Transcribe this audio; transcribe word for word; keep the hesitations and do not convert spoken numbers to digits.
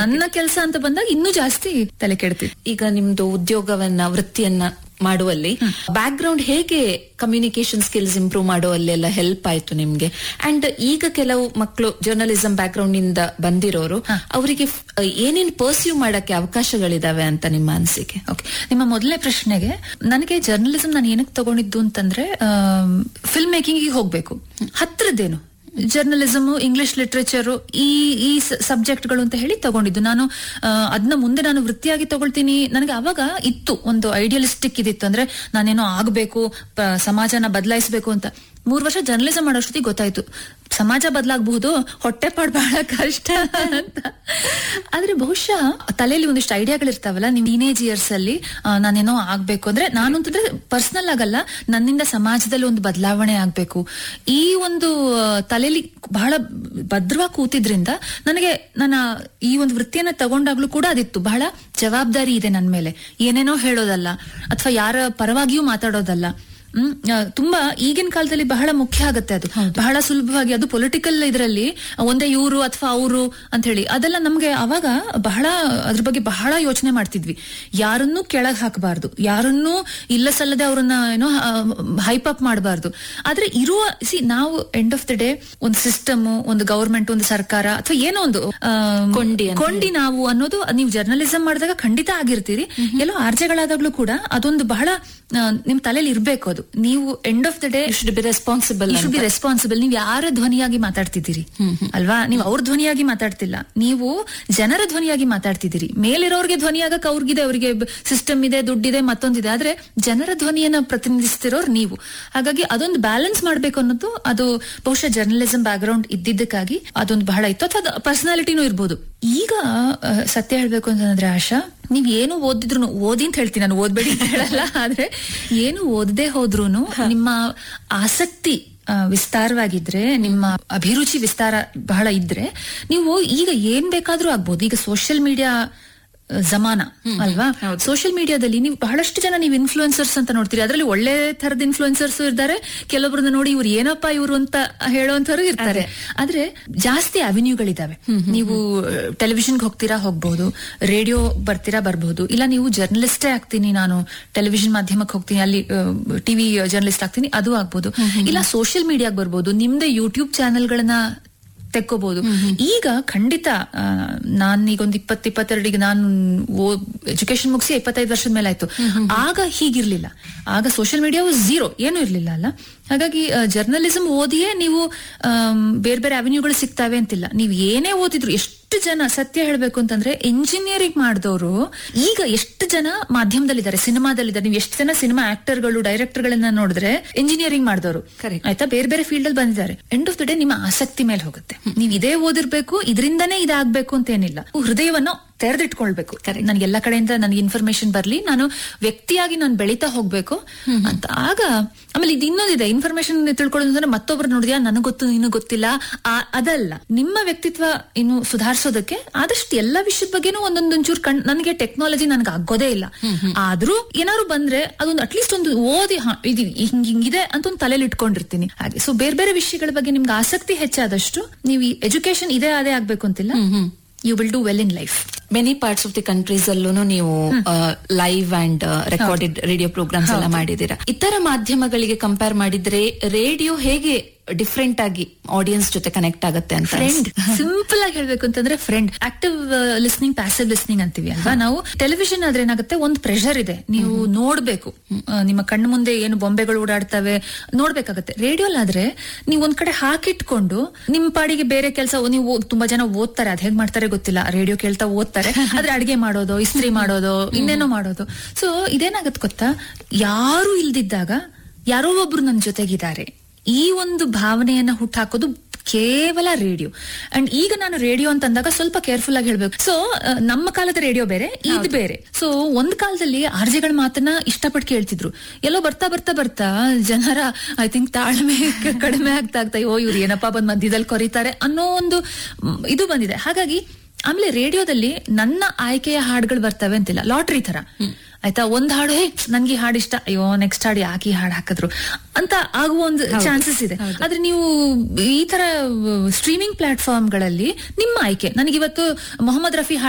ನನ್ನ ಕೆಲಸ ಅಂತ ಬಂದಾಗ ಇನ್ನೂ ಜಾಸ್ತಿ ತಲೆ ಕೆಡ್ತಿತ್ತು. ಈಗ ನಿಮ್ದು ಉದ್ಯೋಗವನ್ನ ವೃತ್ತಿಯನ್ನ ಮಾಡುವಲ್ಲಿ ಬ್ಯಾಕ್ ಗ್ರೌಂಡ್ ಹೇಗೆ ಕಮ್ಯುನಿಕೇಶನ್ ಸ್ಕಿಲ್ಸ್ ಇಂಪ್ರೂವ್ ಮಾಡುವಲ್ಲೆಲ್ಲ ಹೆಲ್ಪ್ ಆಯ್ತು ನಿಮ್ಗೆ? ಅಂಡ್ ಈಗ ಕೆಲವು ಮಕ್ಕಳು ಜರ್ನಲಿಸಂ ಬ್ಯಾಕ್ ಗ್ರೌಂಡ್ ನಿಂದ ಬಂದಿರೋರು ಅವರಿಗೆ ಏನೇನ್ ಪರ್ಸ್ಯೂ ಮಾಡಕ್ಕೆ ಅವಕಾಶಗಳಿದಾವೆ ಅಂತ ನಿಮ್ಮ ಅನಿಸಿಕೆ? ಓಕೆ, ನಿಮ್ಮ ಮೊದಲನೇ ಪ್ರಶ್ನೆಗೆ, ನನಗೆ ಜರ್ನಲಿಸಂ ನಾನು ಏನಕ್ಕೆ ತಗೊಂಡಿದ್ದು ಅಂತಂದ್ರೆ ಫಿಲ್ಮ್ ಮೇಕಿಂಗ್ ಹೋಗ್ಬೇಕು, ಹತ್ರದ್ದೇನು ಜರ್ನಲಿಸಮ್, ಇಂಗ್ಲಿಷ್ ಲಿಟ್ರೇಚರ್, ಈ ಈ ಸಬ್ಜೆಕ್ಟ್ ಗಳು ಅಂತ ಹೇಳಿ ತಗೊಂಡಿದ್ದು. ನಾನು ಅದನ್ನ ಮುಂದೆ ನಾನು ವೃತ್ತಿಯಾಗಿ ತಗೊಳ್ತೀನಿ, ನನಗೆ ಅವಾಗ ಇತ್ತು ಒಂದು ಐಡಿಯಲಿಸ್ಟಿಕ್ ಇದಿತ್ತು, ಅಂದ್ರೆ ನಾನೇನೋ ಆಗ್ಬೇಕು, ಸಮಾಜನ ಬದಲಾಯಿಸಬೇಕು ಅಂತ. ಮೂರ್ ವರ್ಷ ಜರ್ನಲಿಸಂ ಮಾಡೋಷ್ಟೊತ್ತಿಗೆ ಗೊತ್ತಾಯ್ತು ಸಮಾಜ ಬದಲಾಗಬಹುದು, ಹೊಟ್ಟೆ ಪಾಡ್ ಬಹಳ ಕಷ್ಟ ಅಂತ. ಆದ್ರೆ ಬಹುಶಃ ತಲೆಯಲ್ಲಿ ಒಂದಿಷ್ಟು ಐಡಿಯಾಗಳಿರ್ತಾವಲ್ಲ, ನಿಮ್ ಟೀನೇಜ್ ಇಯರ್ಸ್ ಅಲ್ಲಿ ನಾನೇನೋ ಆಗ್ಬೇಕು ಅಂದ್ರೆ, ನಾನು ಅಂತಂದ್ರೆ ಪರ್ಸನಲ್ ಆಗಲ್ಲ, ನನ್ನಿಂದ ಸಮಾಜದಲ್ಲಿ ಒಂದು ಬದಲಾವಣೆ ಆಗ್ಬೇಕು, ಈ ಒಂದು ತಲೆಯಲ್ಲಿ ಬಹಳ ಭದ್ರವಾಗಿ ಕೂತಿದ್ರಿಂದ ನನಗೆ ನನ್ನ ಈ ಒಂದು ವೃತ್ತಿಯನ್ನ ತಗೊಂಡಾಗ್ಲೂ ಕೂಡ ಅದಿತ್ತು, ಬಹಳ ಜವಾಬ್ದಾರಿ ಇದೆ ನನ್ ಮೇಲೆ, ಏನೇನೋ ಹೇಳೋದಲ್ಲ ಅಥವಾ ಯಾರ ಪರವಾಗಿಯೂ ಮಾತಾಡೋದಲ್ಲ. ಹ್ಮ್ ತುಂಬಾ ಈಗಿನ ಕಾಲದಲ್ಲಿ ಬಹಳ ಮುಖ್ಯ ಆಗುತ್ತೆ ಅದು, ಬಹಳ ಸುಲಭವಾಗಿ. ಅದು ಪೊಲಿಟಿಕಲ್ ಇದರಲ್ಲಿ ಒಂದೇ ಇವರು ಅಥವಾ ಅವರು ಅಂತ ಹೇಳಿ ಅದೆಲ್ಲ ನಮ್ಗೆ ಅವಾಗ ಬಹಳ ಅದ್ರ ಬಗ್ಗೆ ಬಹಳ ಯೋಚನೆ ಮಾಡ್ತಿದ್ವಿ. ಯಾರನ್ನೂ ಕೆಳಗ್ ಹಾಕಬಾರ್ದು, ಯಾರನ್ನೂ ಇಲ್ಲ ಸಲ್ಲದೆ ಅವ್ರನ್ನ ಏನೋ ಹೈಪ್ ಅಪ್ ಮಾಡಬಾರ್ದು. ಆದ್ರೆ ಇರುವ ಸಿ ನಾವು ಎಂಡ್ ಆಫ್ ದ ಡೇ ಒಂದು ಸಿಸ್ಟಮ್, ಒಂದು ಗವರ್ಮೆಂಟ್, ಒಂದು ಸರ್ಕಾರ ಅಥವಾ ಏನೋ ಒಂದು ಕೊಂಡಿ ಕೊಂಡಿ ನಾವು ಅನ್ನೋದು ನೀವು ಜರ್ನಲಿಸಂ ಮಾಡಿದಾಗ ಖಂಡಿತ ಆಗಿರ್ತೀರಿ. ಎಲ್ಲೋ ಆರ್ಜೆಗಳಾದಾಗ್ಲೂ ಕೂಡ ಅದೊಂದು ಬಹಳ ನಿಮ್ ತಲೆಯಲ್ಲಿ ಇರ್ಬೇಕು. ಅದು ನೀವು end of the day should be responsible should be responsible. ನೀವು ಯಾರ ಧ್ವನಿಯಾಗಿ ಮಾತಾಡ್ತಿದ್ದೀರಿ ಅಲ್ವಾ? ನೀವು ಅವ್ರ ಧ್ವನಿಯಾಗಿ ಮಾತಾಡ್ತಿಲ್ಲ, ನೀವು ಜನರ ಧ್ವನಿಯಾಗಿ ಮಾತಾಡ್ತಿದ್ದೀರಿ. ಮೇಲಿರೋರ್ಗೆ ಧ್ವನಿಯಾಗಕ್ಕೆ ಅವ್ರಿಗಿದೆ, ಅವ್ರಿಗೆ ಸಿಸ್ಟಮ್ ಇದೆ, ದುಡ್ಡಿದೆ, ಮತ್ತೊಂದಿದೆ. ಆದ್ರೆ ಜನರ ಧ್ವನಿಯನ್ನ ಪ್ರತಿನಿಧಿಸ್ತಿರೋರು ನೀವು. ಹಾಗಾಗಿ ಅದೊಂದು ಬ್ಯಾಲೆನ್ಸ್ ಮಾಡ್ಬೇಕು ಅನ್ನೋದು ಅದು ಬಹುಶಃ ಜರ್ನಲಿಸಂ ಬ್ಯಾಕ್ ಗ್ರೌಂಡ್ ಇದ್ದಿದ್ದಕ್ಕಾಗಿ ಅದೊಂದು ಬಹಳ ಇತ್ತು. ಅಥವಾ ಪರ್ಸನಾಲಿಟಿನೂ ಇರ್ಬೋದು. ಈಗ ಸತ್ಯ ಹೇಳ್ಬೇಕು ಅಂತಂದ್ರೆ ಆಶಾ, ನೀವ್ ಏನು ಓದಿದ್ರು, ಓದಿ ಅಂತ ಹೇಳ್ತೀನಿ ನಾನು, ಓದ್ಬೇಡಿ ಅಂತ ಹೇಳಲ್ಲ, ಆದ್ರೆ ಏನು ಓದದೆ ಹೋದ್ರೂನು ನಿಮ್ಮ ಆಸಕ್ತಿ ವಿಸ್ತಾರವಾಗಿದ್ರೆ, ನಿಮ್ಮ ಅಭಿರುಚಿ ವಿಸ್ತಾರ ಬಹಳ ಇದ್ರೆ, ನೀವು ಈಗ ಏನ್ ಬೇಕಾದ್ರೂ ಆಗ್ಬೋದು. ಈಗ ಸೋಷಿಯಲ್ ಮೀಡಿಯಾ ಜಮಾನ ಅಲ್ವಾ? ಸೋಷಿಯಲ್ ಮೀಡಿಯಾದಲ್ಲಿ ನೀವು ಬಹಳಷ್ಟು ಜನ ನೀವು ಇನ್ಫ್ಲೂಯೆನ್ಸರ್ಸ್ ಅಂತ ನೋಡ್ತೀರಿ. ಅದರಲ್ಲಿ ಒಳ್ಳೆ ತರದ ಇನ್ಫ್ಲೂಯೆನ್ಸರ್ಸ್ ಇರ್ತಾರೆ, ಕೆಲವೊಬ್ರನ್ನ ನೋಡಿ ಇವ್ರು ಏನಪ್ಪಾ ಇವ್ರು ಅಂತ ಹೇಳೋಂಥವ್ರು ಇರ್ತಾರೆ. ಆದ್ರೆ ಜಾಸ್ತಿ ಅವೆನ್ಯೂಗಳಿದಾವೆ. ನೀವು ಟೆಲಿವಿಷನ್ಗೆ ಹೋಗ್ತೀರಾ, ಹೋಗ್ಬಹುದು. ರೇಡಿಯೋ ಬರ್ತೀರಾ, ಬರ್ಬಹುದು. ಇಲ್ಲ ನೀವು ಜರ್ನಲಿಸ್ಟೇ ಆಗ್ತೀನಿ, ನಾನು ಟೆಲಿವಿಷನ್ ಮಾಧ್ಯಮಕ್ಕೆ ಹೋಗ್ತೀನಿ, ಅಲ್ಲಿ ಟಿವಿ ಜರ್ನಲಿಸ್ಟ್ ಆಗ್ತೀನಿ, ಅದು ಆಗ್ಬಹುದು. ಇಲ್ಲ ಸೋಷಿಯಲ್ ಮೀಡಿಯಾಗೆ ಬರ್ಬೋದು, ನಿಮ್ದೇ ಯೂಟ್ಯೂಬ್ ಚಾನೆಲ್ಗಳನ್ನ ತೆಕ್ಕೋಬಹುದು. ಈಗ ಖಂಡಿತ ನಾನೀಗೊಂದು ಇಪ್ಪತ್ ಇಪ್ಪತ್ತೆರಡಿಗೆ ನಾನು ಎಜುಕೇಶನ್ ಮುಗಿಸಿ ಇಪ್ಪತ್ತೈದು ವರ್ಷದ ಮೇಲೆ ಆಯ್ತು. ಆಗ ಹೀಗಿರ್ಲಿಲ್ಲ, ಆಗ ಸೋಷಿಯಲ್ ಮೀಡಿಯಾ ಝೀರೋ, ಏನೂ ಇರ್ಲಿಲ್ಲ ಅಲ್ಲ. ಹಾಗಾಗಿ ಜರ್ನಲಿಸಂ ಓದಿಯೇ ನೀವು ಬೇರೆ ಬೇರೆ ಅವೆನ್ಯೂಗಳು ಸಿಗ್ತಾವೆ ಅಂತಿಲ್ಲ. ನೀವು ಏನೇ ಓದಿದ್ರು, ಎಷ್ಟು ಜನ ಸತ್ಯ ಹೇಳ್ಬೇಕು ಅಂತಂದ್ರೆ ಇಂಜಿನಿಯರಿಂಗ್ ಮಾಡಿದವರು ಈಗ ಎಷ್ಟು ಜನ ಮಾಧ್ಯಮದಲ್ಲಿದ್ದಾರೆ, ಸಿನಿಮಾದಲ್ಲಿದ್ದಾರೆ. ನೀವು ಎಷ್ಟು ಜನ ಸಿನಿಮಾ ಆಕ್ಟರ್ಗಳು, ಡೈರೆಕ್ಟರ್ ಗಳನ್ನ ನೋಡಿದ್ರೆ ಇಂಜಿನಿಯರಿಂಗ್ ಮಾಡಿದವರು ಆಯ್ತಾ, ಬೇರೆ ಬೇರೆ ಫೀಲ್ಡ್ ಅಲ್ಲಿ ಬಂದಿದ್ದಾರೆ. ಎಂಡ್ ಆಫ್ ದ ಡೇ ನಿಮ್ಮ ಆಸಕ್ತಿ ಮೇಲೆ ಹೋಗುತ್ತೆ. ನೀವು ಇದೇ ಓದಿರ್ಬೇಕು, ಇದರಿಂದಾನೇ ಇದಾಗಬೇಕು ಅಂತ ಏನಿಲ್ಲ. ಹೃದಯವನ್ನು ತೆರೆದಿಟ್ಕೊಳ್ಬೇಕು. ನನ್ಗೆ ಎಲ್ಲಾ ಕಡೆಯಿಂದ ನನ್ಗೆ ಇನ್ಫಾರ್ಮೇಶನ್ ಬರ್ಲಿ, ನಾನು ವ್ಯಕ್ತಿಯಾಗಿ ನಾನು ಬೆಳೀತಾ ಹೋಗ್ಬೇಕು ಅಂತ. ಆಗ ಆಮೇಲೆ ಇದು ಇನ್ನೊಂದಿದೆ, ಇನ್ಫಾರ್ಮೇಶನ್ ತಿಳ್ಕೊಳ್ಳೋದು ಅಂದ್ರೆ ಮತ್ತೊಬ್ರು ನೋಡಿದ್ಯಾ ನನಗ್ ಗೊತ್ತು ನಿನಗ್ ಗೊತ್ತಿಲ್ಲ ಅದಲ್ಲ. ನಿಮ್ಮ ವ್ಯಕ್ತಿತ್ವ ಇನ್ನು ಸುಧಾರಿಸೋದಕ್ಕೆ ಆದಷ್ಟು ಎಲ್ಲಾ ವಿಷಯದ ಬಗ್ಗೆನೂ ಒಂದೊಂದೊಂಚೂರು ಕಣ್ ನನಗೆ ಟೆಕ್ನಾಲಜಿ ನನ್ಗೆ ಆಗೋದೇ ಇಲ್ಲ, ಆದ್ರೂ ಏನಾದ್ರು ಬಂದ್ರೆ ಅದೊಂದು ಅಟ್ಲೀಸ್ಟ್ ಒಂದು ಓದಿ ಇದು ಹಿಂಗ್ ಹಿಂಗಿದೆ ಅಂತ ಒಂದು ತಲೆಯಲ್ಲಿ ಇಟ್ಕೊಂಡಿರ್ತೀನಿ. ಹಾಗೆ ಸೊ ಬೇರೆ ಬೇರೆ ವಿಷಯಗಳ ಬಗ್ಗೆ ನಿಮ್ಗೆ ಆಸಕ್ತಿ ಹೆಚ್ಚಾದಷ್ಟು ನೀವು ಎಜುಕೇಶನ್ ಇದೇ ಅದೇ ಆಗ್ಬೇಕು ಅಂತಿಲ್ಲ, you will do well in life. Many parts of the countries ಅಲ್ಲೂ ನೀವು live and recorded radio programmes ಎಲ್ಲ ಮಾಡಿದೀರಾ. ಇತರ ಮಾಧ್ಯಮಗಳಿಗೆ ಕಂಪೇರ್ ಮಾಡಿದ್ರೆ ರೇಡಿಯೋ ಹೇಗೆ ಡಿಫ್ರೆಂಟ್ ಆಗಿ ಆಡಿಯನ್ಸ್ ಜೊತೆ ಕನೆಕ್ಟ್ ಆಗುತ್ತೆ ಅಂತ? ಫ್ರೆಂಡ್, ಸಿಂಪಲ್ ಆಗಿ ಹೇಳ್ಬೇಕು ಅಂತಂದ್ರೆ friend. Active listening, passive listening ಅಂತೀವಿ ಅಲ್ವಾ ನಾವು. ಟೆಲಿವಿಷನ್ ಆದ್ರೆ ಏನಾಗುತ್ತೆ, ಒಂದು ಪ್ರೆಷರ್ ಇದೆ, ನೀವು ನೋಡ್ಬೇಕು, ನಿಮ್ಮ ಕಣ್ಣು ಮುಂದೆ ಏನು ಬೊಂಬೆಗಳು ಓಡಾಡ್ತವೆ ನೋಡ್ಬೇಕಾಗತ್ತೆ. ರೇಡಿಯೋಲಾದ್ರೆ ನೀವು ಒಂದ್ ಕಡೆ ಹಾಕಿಟ್ಕೊಂಡು ನಿಮ್ ಪಾಡಿಗೆ ಬೇರೆ ಕೆಲಸ, ನೀವು ತುಂಬಾ ಜನ ಓದ್ತಾರೆ, ಅದ್ ಹೇಗ್ ಮಾಡ್ತಾರೆ ಗೊತ್ತಿಲ್ಲ, ರೇಡಿಯೋ ಕೇಳ್ತಾ ಓದ್ತಾರೆ, ಆದ್ರೆ ಅಡಿಗೆ ಮಾಡೋದು, ಇಸ್ತ್ರಿ ಮಾಡೋದು, ಇನ್ನೇನೋ ಮಾಡೋದು. ಸೊ ಇದೇನಾಗತ್ತೆ ಗೊತ್ತಾ, ಯಾರು ಇಲ್ದಿದ್ದಾಗ ಯಾರೋ ಒಬ್ರು ನನ್ ಜೊತೆಗಿದ್ದಾರೆ, ಈ ಒಂದು ಭಾವನೆಯನ್ನ ಹುಟ್ಟಾಕೋದು ಕೇವಲ ರೇಡಿಯೋ. ಅಂಡ್ ಈಗ ನಾನು ರೇಡಿಯೋ ಅಂತ ಅಂದಾಗ ಸ್ವಲ್ಪ ಕೇರ್ಫುಲ್ ಆಗಿ ಹೇಳ್ಬೇಕು. ಸೊ ನಮ್ಮ ಕಾಲದ ರೇಡಿಯೋ ಬೇರೆ, ಇದು ಬೇರೆ. ಸೊ ಒಂದ್ ಕಾಲದಲ್ಲಿ ಆರ್ಜೆಗಳ ಮಾತನ್ನ ಇಷ್ಟಪಟ್ಟು ಕೇಳ್ತಿದ್ರು. ಎಲ್ಲೋ ಬರ್ತಾ ಬರ್ತಾ ಬರ್ತಾ ಜನರ ಐ ಥಿಂಕ್ ತಾಳ್ಮೆ ಕಡಿಮೆ ಆಗ್ತಾ ಆಗ್ತಾ, ಓ ಇವ್ರು ಏನಪ್ಪಾ ಬಂದ್ ಮಧ್ಯದಲ್ಲಿ ಕೊರಿತಾರೆ ಅನ್ನೋ ಒಂದು ಇದು ಬಂದಿದೆ. ಹಾಗಾಗಿ ಆಮೇಲೆ ರೇಡಿಯೋದಲ್ಲಿ ನನ್ನ ಆಯ್ಕೆಯ ಹಾಡುಗಳು ಬರ್ತವೆ ಅಂತಿಲ್ಲ, ಲಾಟ್ರಿ ತರ ಆಯ್ತಾ. ಒಂದ್ ಹಾಡು, ಹೇ ನನ್ಗೆ ಹಾಡು ಇಷ್ಟ, ಅಯ್ಯೋ ನೆಕ್ಸ್ಟ್ ಹಾಡು ಯಾಕೆ ಹಾಡು ಹಾಕಿದ್ರು ಅಂತ ಆಗುವ ಒಂದು ಚಾನ್ಸಸ್ ಇದೆ. ಆದ್ರೆ ನೀವು ಈ ತರ ಸ್ಟ್ರೀಮಿಂಗ್ ಪ್ಲಾಟ್ಫಾರ್ಮ್ ಗಳಲ್ಲಿ ನಿಮ್ಮ ಆಯ್ಕೆ, ನನಗಿವತ್ತು ಮೊಹಮ್ಮದ್ ರಫಿ